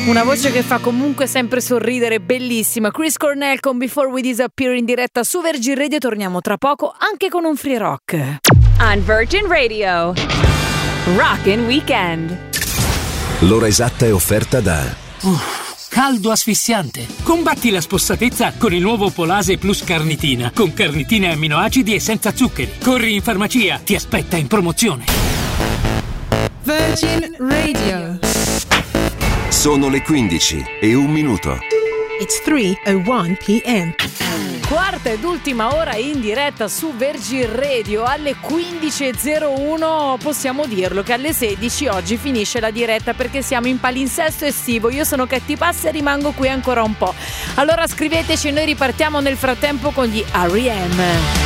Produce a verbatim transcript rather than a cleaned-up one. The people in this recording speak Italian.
Una voce che fa comunque sempre sorridere, bellissima. Chris Cornell con Before We Disappear in diretta su Virgin Radio. Torniamo tra poco anche con un free rock. On Virgin Radio, Rockin' Weekend. L'ora esatta è offerta da Uff, caldo asfissiante. Combatti la spossatezza con il nuovo Polase Plus Carnitina, con carnitine e amminoacidi e senza zuccheri. Corri in farmacia, ti aspetta in promozione. Virgin Radio. Sono le quindici e un minuto. It's three oh one p.m. Quarta ed ultima ora in diretta su Virgin Radio alle quindici e zero uno. Possiamo dirlo che alle sedici oggi finisce la diretta perché siamo in palinsesto estivo. Io sono Catty Passa e rimango qui ancora un po'. Allora scriveteci e noi ripartiamo nel frattempo con gli R E M.